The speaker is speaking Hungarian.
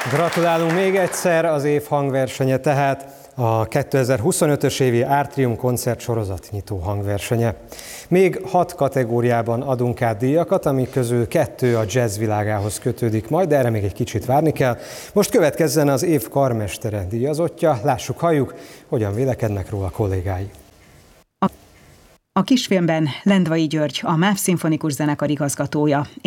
Gratulálunk még egyszer, az év hangversenye tehát a 2025-ös évi Artrium koncertsorozat nyitó hangversenye. Még 6 kategóriában adunk át díjakat, amik közül 2 a jazz világához kötődik majd, de erre még egy kicsit várni kell. Most következzen az év karmestere díjazottja, lássuk, halljuk, hogyan vélekednek róla a kollégái. A kisfilmben Lendvai György, a MÁV szimfonikus zenekar igazgatója,